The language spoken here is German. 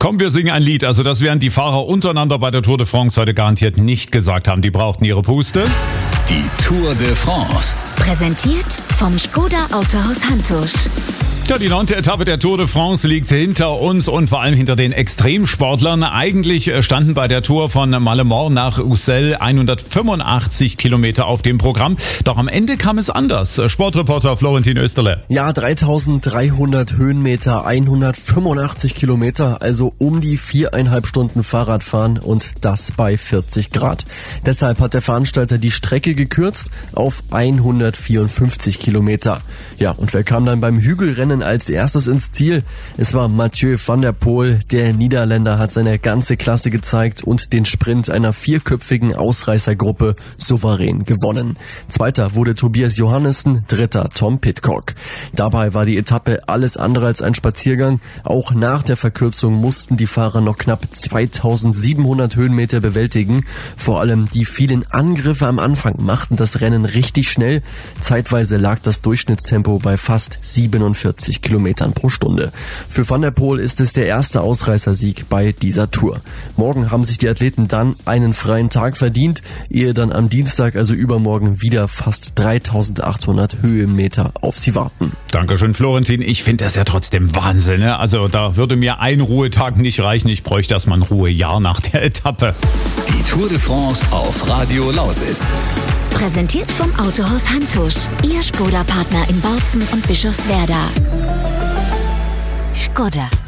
Komm, wir singen ein Lied. Also das werden die Fahrer untereinander bei der Tour de France heute garantiert nicht gesagt haben. Die brauchten ihre Puste. Die Tour de France. Präsentiert vom Škoda Autohaus Hantusch. Ja, die 9. Etappe der Tour de France liegt hinter uns und vor allem hinter den Extremsportlern. Eigentlich standen bei der Tour von Malemort nach Ussel 185 Kilometer auf dem Programm. Doch am Ende kam es anders. Sportreporter Florentin Österle. Ja, 3300 Höhenmeter, 185 Kilometer, also um die 4,5 Stunden Fahrradfahren und das bei 40 Grad. Deshalb hat der Veranstalter die Strecke gekürzt auf 154 Kilometer. Ja, und wer kam dann beim Hügelrennen als erstes ins Ziel? Es war Mathieu van der Poel. Der Niederländer hat seine ganze Klasse gezeigt und den Sprint einer 4-köpfigen Ausreißergruppe souverän gewonnen. Zweiter wurde Tobias Johannessen, dritter Tom Pidcock. Dabei war die Etappe alles andere als ein Spaziergang. Auch nach der Verkürzung mussten die Fahrer noch knapp 2700 Höhenmeter bewältigen. Vor allem die vielen Angriffe am Anfang machten das Rennen richtig schnell. Zeitweise lag das Durchschnittstempo bei fast 47 Kilometern pro Stunde. Für Van der Poel ist es der erste Ausreißersieg bei dieser Tour. Morgen haben sich die Athleten dann einen freien Tag verdient, ehe dann am Dienstag, also übermorgen, wieder fast 3800 Höhenmeter auf sie warten. Dankeschön, Florentin. Ich finde das ja trotzdem Wahnsinn, ne? Also da würde mir ein Ruhetag nicht reichen. Ich bräuchte erstmal ein Ruhejahr nach der Etappe. Die Tour de France auf Radio Lausitz. Präsentiert vom Autohaus Hantusch. Ihr Škoda-Partner in Bautzen und Bischofswerda. Škoda.